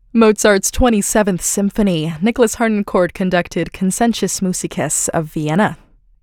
Mozart's 27th Symphony. Nicholas Harnoncourt conducted Concertus Musices of Vienna.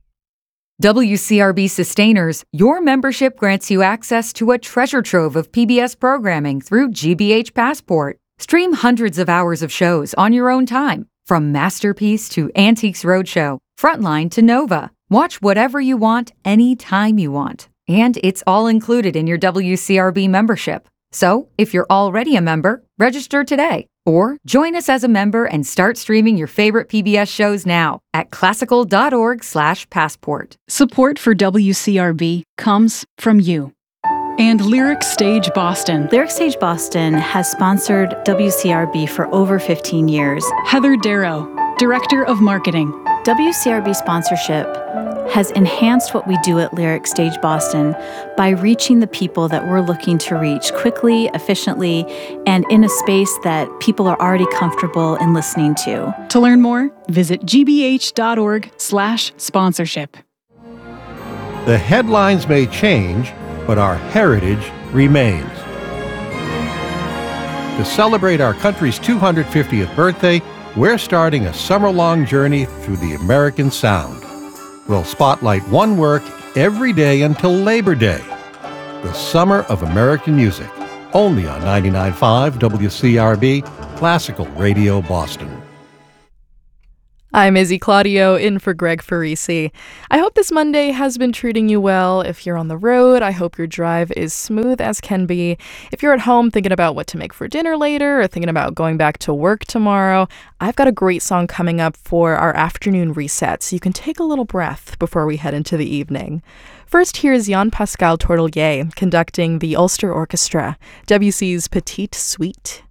WCRB Sustainers, your membership grants you access to a treasure trove of PBS programming through GBH Passport. Stream hundreds of hours of shows on your own time, from Masterpiece to Antiques Roadshow, Frontline to Nova. Watch whatever you want, anytime you want. And it's all included in your WCRB membership. So, if you're already a member, register today. Or join us as a member and start streaming your favorite PBS shows now at classical.org/passport. Support for WCRB comes from you. And Lyric Stage Boston. Lyric Stage Boston has sponsored WCRB for over 15 years. Heather Darrow, Director of Marketing. WCRB sponsorship has enhanced what we do at Lyric Stage Boston by reaching the people that we're looking to reach quickly, efficiently, and in a space that people are already comfortable in listening to. To learn more, visit gbh.org/sponsorship. The headlines may change, but our heritage remains. To celebrate our country's 250th birthday, we're starting a summer-long journey through the American sound. We'll spotlight one work every day until Labor Day. The Summer of American Music, only on 99.5 WCRB, Classical Radio Boston. I'm Izzy Claudio, in for Greg Farisi. I hope this Monday has been treating you well. If you're on the road, I hope your drive is smooth as can be. If you're at home thinking about what to make for dinner later or thinking about going back to work tomorrow, I've got a great song coming up for our afternoon reset, so you can take a little breath before we head into the evening. First, here's Jean-Pascal Tourtellier conducting the Ulster Orchestra, WC's Petite Suite.